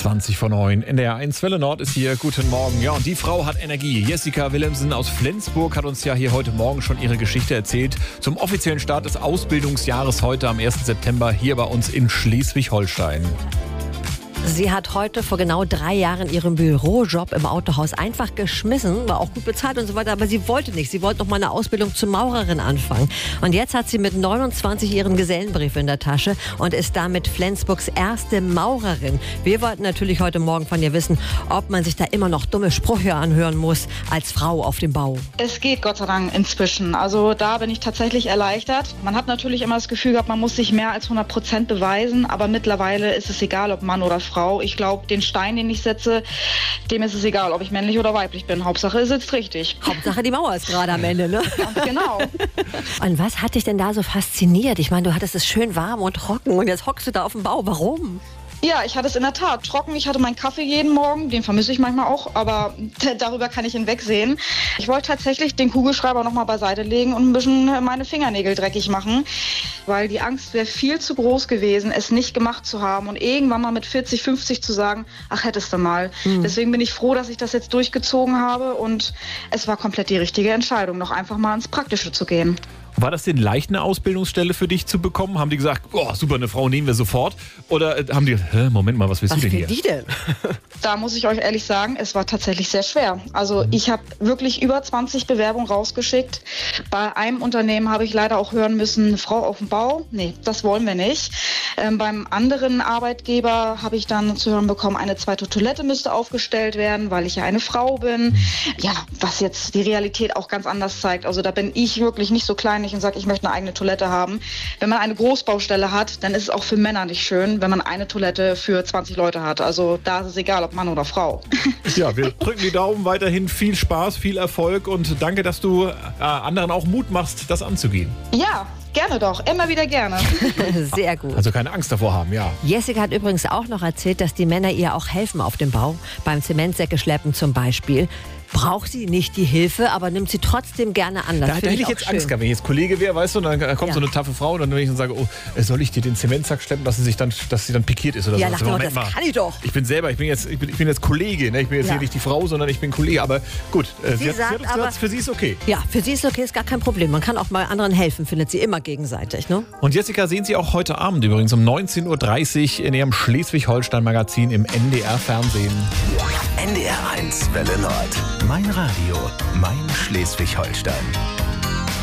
8:20 NDR 1 Welle Nord ist hier. Guten Morgen. Ja, und die Frau hat Energie. Jessica Willemsen aus Flensburg hat uns ja hier heute Morgen schon ihre Geschichte erzählt. Zum offiziellen Start des Ausbildungsjahres heute am 1. September hier bei uns in Schleswig-Holstein. Sie hat heute vor genau 3 Jahren ihren Bürojob im Autohaus einfach geschmissen, war auch gut bezahlt und so weiter, aber sie wollte nicht. Sie wollte noch mal eine Ausbildung zur Maurerin anfangen. Und jetzt hat sie mit 29 ihren Gesellenbrief in der Tasche und ist damit Flensburgs erste Maurerin. Wir wollten natürlich heute Morgen von ihr wissen, ob man sich da immer noch dumme Sprüche anhören muss als Frau auf dem Bau. Es geht Gott sei Dank inzwischen. Also da bin ich tatsächlich erleichtert. Man hat natürlich immer das Gefühl gehabt, man muss sich mehr als 100% beweisen, aber mittlerweile ist es egal, ob Mann oder Frau. Ich glaube, den Stein, den ich setze, dem ist es egal, ob ich männlich oder weiblich bin. Hauptsache, es sitzt richtig. Hauptsache, die Mauer ist gerade am Ende, ne? Ganz genau. Und was hat dich denn da so fasziniert? Ich meine, du hattest es schön warm und trocken und jetzt hockst du da auf dem Bau. Warum? Ja, ich hatte es in der Tat trocken. Ich hatte meinen Kaffee jeden Morgen, den vermisse ich manchmal auch, aber darüber kann ich hinwegsehen. Ich wollte tatsächlich den Kugelschreiber nochmal beiseite legen und ein bisschen meine Fingernägel dreckig machen, weil die Angst wäre viel zu groß gewesen, es nicht gemacht zu haben und irgendwann mal mit 40, 50 zu sagen, ach, hättest du mal. Deswegen bin ich froh, dass ich das jetzt durchgezogen habe und es war komplett die richtige Entscheidung, noch einfach mal ins Praktische zu gehen. War das denn leicht, eine Ausbildungsstelle für dich zu bekommen? Haben die gesagt, oh, super, eine Frau nehmen wir sofort? Oder haben die, Moment mal, was willst du denn hier? Was will die denn? Da muss ich euch ehrlich sagen, es war tatsächlich sehr schwer. Also ich habe wirklich über 20 Bewerbungen rausgeschickt. Bei einem Unternehmen habe ich leider auch hören müssen, eine Frau auf dem Bau, nee, das wollen wir nicht. Beim anderen Arbeitgeber habe ich dann zu hören bekommen, eine zweite Toilette müsste aufgestellt werden, weil ich ja eine Frau bin. Ja, was jetzt die Realität auch ganz anders zeigt. Also da bin ich wirklich nicht so klein und sage, ich möchte eine eigene Toilette haben. Wenn man eine Großbaustelle hat, dann ist es auch für Männer nicht schön, wenn man eine Toilette für 20 Leute hat. Also da ist es egal, ob Mann oder Frau. Ja, wir drücken die Daumen, weiterhin viel Spaß, viel Erfolg und danke, dass du anderen auch Mut machst, das anzugehen. Ja, gerne doch. Immer wieder gerne. Sehr gut. Also keine Angst davor haben, ja. Jessica hat übrigens auch noch erzählt, dass die Männer ihr auch helfen auf dem Bau, beim Zementsäcke schleppen zum Beispiel. Braucht sie nicht die Hilfe, aber nimmt sie trotzdem gerne an. Da hätte ich jetzt Angst gehabt, wenn ich jetzt Kollege wäre, weißt du, und dann kommt so eine taffe Frau und dann wenn ich dann sage, oh, soll ich dir den Zementsack schleppen, dass sie dann pikiert ist oder ja, so. Das kann ich doch. Ich bin jetzt Kollege, ne? Ich bin jetzt hier nicht die Frau, sondern ich bin Kollege. Aber gut, sie hat gesagt, für sie ist okay. Ja, für sie ist okay, ist gar kein Problem. Man kann auch mal anderen helfen, findet sie immer gegenseitig. Ne? Und Jessica sehen Sie auch heute Abend übrigens um 19:30 Uhr in Ihrem Schleswig-Holstein-Magazin im NDR-Fernsehen. NDR 1 Welle Nord. Mein Radio, mein Schleswig-Holstein.